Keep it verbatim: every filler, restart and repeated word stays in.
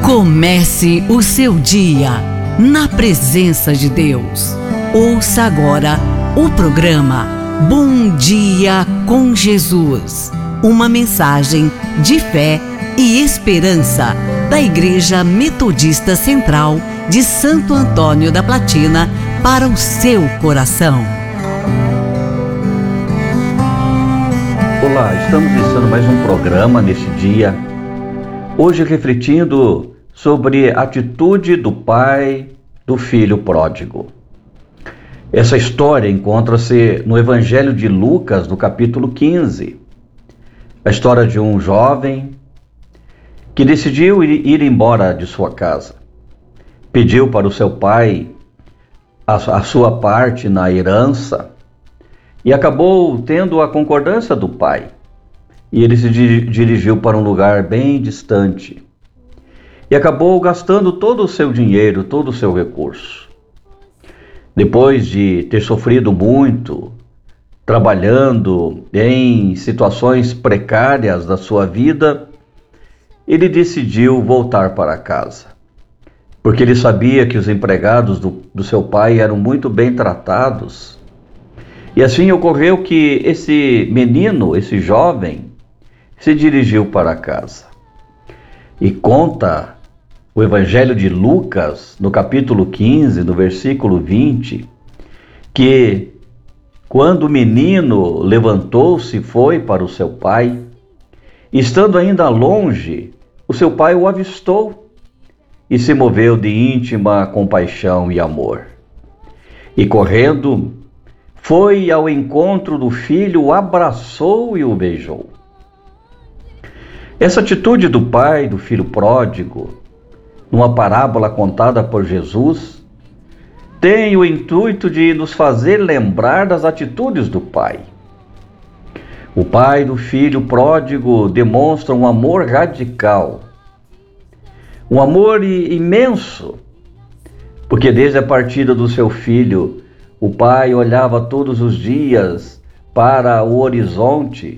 Comece o seu dia na presença de Deus. Ouça agora o programa Bom Dia com Jesus. Uma mensagem de fé e esperança da Igreja Metodista Central de Santo Antônio da Platina para o seu coração. Olá, estamos iniciando mais um programa neste dia. Hoje refletindo sobre a atitude do pai do filho pródigo. Essa história encontra-se no Evangelho de Lucas, no capítulo quinze. A história de um jovem que decidiu ir embora de sua casa. Pediu para o seu pai a, a sua parte na herança e acabou tendo a concordância do pai. E ele se dirigiu para um lugar bem distante. E acabou gastando todo o seu dinheiro, todo o seu recurso. Depois de ter sofrido muito, trabalhando em situações precárias da sua vida, ele decidiu voltar para casa. Porque ele sabia que os empregados do, do seu pai eram muito bem tratados. E assim ocorreu que esse menino, esse jovem, se dirigiu para casa. E conta o Evangelho de Lucas, no capítulo quinze, no versículo vinte, que quando o menino levantou-se e foi para o seu pai, estando ainda longe, o seu pai o avistou e se moveu de íntima compaixão e amor. E correndo, foi ao encontro do filho, o abraçou e o beijou. Essa atitude do pai do filho pródigo, numa parábola contada por Jesus, tem o intuito de nos fazer lembrar das atitudes do pai. O pai do filho pródigo demonstra um amor radical, um amor imenso, porque desde a partida do seu filho, o pai olhava todos os dias para o horizonte